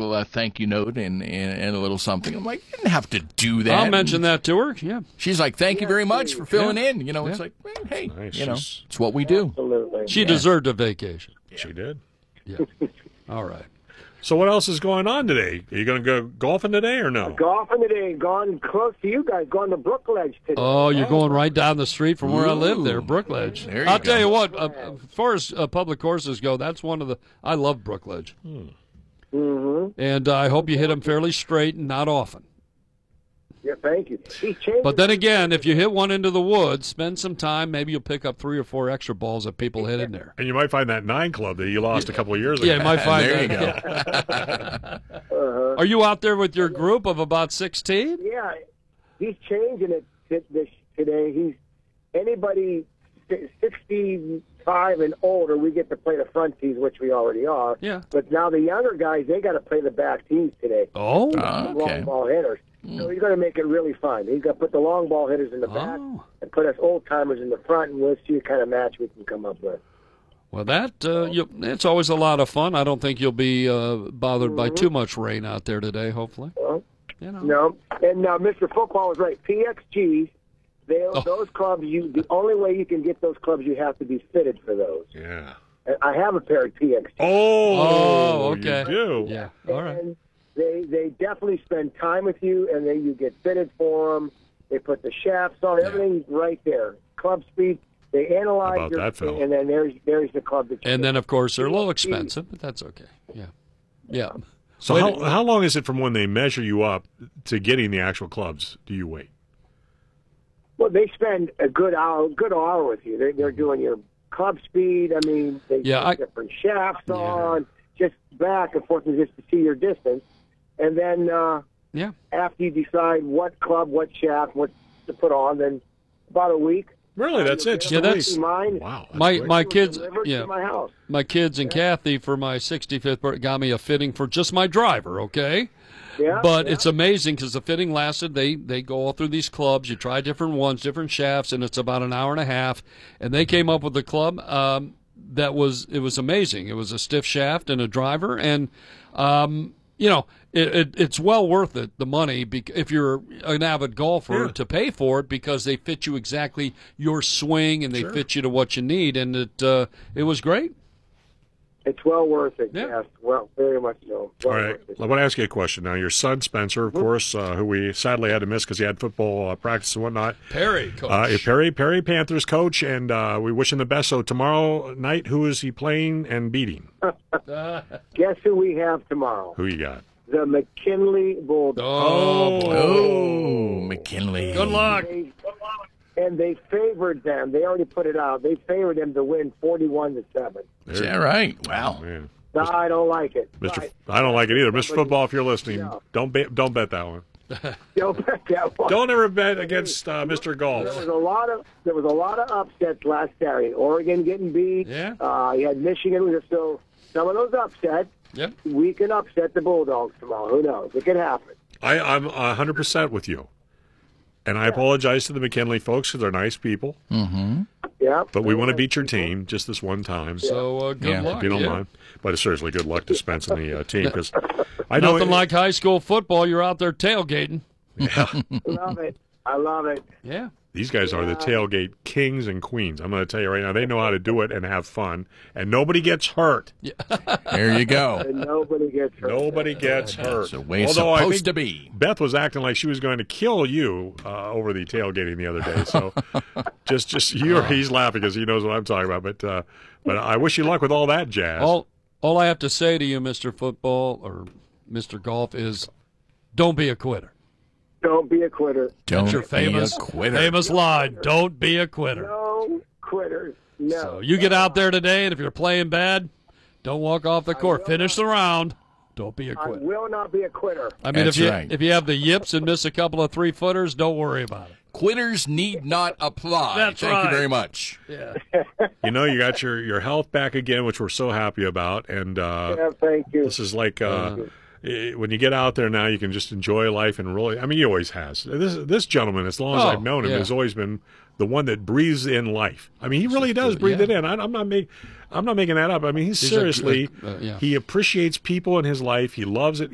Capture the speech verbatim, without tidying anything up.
little uh, thank you note and, and, and a little something. I'm like, you didn't have to do that. I'll mention that to her, yeah. She's like, thank you very much for filling yeah. in. You know, yeah. it's like, well, hey, nice. you know, She's... it's what we do. Absolutely. She yeah. deserved a vacation. Yeah. She did. Yeah. All right. So what else is going on today? Are you going to go golfing today or no? Golfing today, gone close to you guys, going to Brookledge today. Oh, you're going right down the street from where Ooh. I live there, Brookledge. There you I'll go. tell you what, uh, as far as uh, public courses go, that's one of the, I love Brookledge. Hmm. Mm-hmm. And uh, I hope you hit them fairly straight and not often. Yeah, thank you. He's changing. But then again, if you hit one into the woods, spend some time. Maybe you'll pick up three or four extra balls that people hit in there. And you might find that nine club that you lost a couple of years ago. Yeah, you might find There that. you go. uh-huh. Are you out there with your group of about sixteen? Yeah, he's changing it t- this, today. He's anybody sixty-five and older, we get to play the front tees, which we already are. Yeah. But now the younger guys, they got to play the back tees today. Oh, Ah, Long okay. ball hitters. So he's going to make it really fun. He's going to put the long ball hitters in the back Oh. and put us old timers in the front, and we'll see what kind of match we can come up with. well, that uh, you, it's always a lot of fun. I don't think you'll be uh, bothered by too much rain out there today. Hopefully, Well, you know. no, and now Mister Football was right. P X Gs, they, Oh. those clubs. You the only way you can get those clubs, you have to be fitted for those. Yeah. And I have a pair of P X Gs. Oh, Oh, okay. You do. Yeah. All right. And they they definitely spend time with you, and then you get fitted for them. They put the shafts on, everything's right there. Club speed. They analyze How about your, that, Phil? and then there's there's the club that you And get. then, of course, they're a little expensive, but that's okay. Yeah. Yeah. So Wait- how how long is it from when they measure you up to getting the actual clubs? Do you wait? Well, they spend a good hour, good hour with you. They're, they're doing your club speed. I mean, they Yeah, put I- different shafts Yeah. on, just back and forth, and just to see your distance. And then uh, Yeah. after you decide what club, what shaft, what to put on, then about a week. Really? That's it? Just Yeah, a that's- week? mine. Wow. that's My quick. my It was kids, delivered yeah, to my house. my kids and Kathy for my sixty-fifth birthday got me a fitting for just my driver. Okay. Yeah, But yeah. it's amazing because the fitting lasted. They they go all through these clubs. You try different ones, different shafts, and it's about an hour and a half. And they came up with a club um, that was it was amazing. It was a stiff shaft and a driver, and um, you know it, it, it's well worth it the money bec- if you're an avid golfer Yeah. to pay for it because they fit you exactly your swing and they Sure. fit you to what you need, and it uh, it was great. It's well worth it. Yeah. Yes, well, very much so. Well All right. worth it. I want to ask you a question. Now, your son, Spencer, of course, uh, who we sadly had to miss because he had football uh, practice and whatnot. Perry, coach. Uh, Perry, Perry Panthers coach, and uh, we wish him the best. So tomorrow night, who is he playing and beating? Guess who we have tomorrow? Who you got? The McKinley Bulldogs. oh, boy. Oh, McKinley. Good luck. They, and they favored them. They already put it out. They favored them to win forty-one to seven. Is that right? Wow. Man. No, I don't like it. Mister Right. I don't like it either. Mister Football, if you're listening, No. don't bet, don't bet that one. Don't bet that one. Don't ever bet against uh, Mister There was Golf. a lot of there was a lot of upsets last Saturday. Oregon getting beat. Yeah. Uh, you had Michigan. So some of those upsets, Yep. we can upset the Bulldogs tomorrow. Who knows? It can happen. I, I'm one hundred percent with you. And I apologize to the McKinley folks because they're nice people. Yeah. But we want to beat your team just this one time. So uh, good Yeah. luck. If you don't yeah. mind. But seriously, good luck to Spence and the uh, team because I know Nothing it- like high school football. You're out there tailgating. Love it. I love it. Yeah. these guys are the tailgate kings and queens. I'm going to tell you right now, they know how to do it and have fun, and nobody gets hurt. There you go. And nobody gets hurt. Nobody gets hurt. That's the way it's Although I supposed think to be. Beth was acting like she was going to kill you uh, over the tailgating the other day. So just, just you. He's laughing because he knows what I'm talking about. But, uh, but I wish you luck with all that jazz. All, all I have to say to you, Mister Football or Mister Golf, is don't be a quitter. Don't be a quitter. Don't That's your famous, be a quitter. famous line. Don't be a quitter. No quitters. No. So you get out there today, and if you're playing bad, don't walk off the court. Finish the round. Don't be a I quitter. will not be a quitter. I mean, That's if you right. if you have the yips and miss a couple of three footers, don't worry about it. Quitters need not apply. That's Thank right. you very much. Yeah. You know, you got your, your health back again, which we're so happy about. And uh, Yeah, thank you. this is like uh, eh, when you get out there now, you can just enjoy life and really. I mean, he always has. This this gentleman, as long as Oh, I've known him, yeah. has always been the one that breathes in life. I mean, he really does breathe yeah. it in. I, I'm not making I'm not making that up. I mean, he's, He's a seriously good- uh, yeah. he appreciates people in his life. He loves it.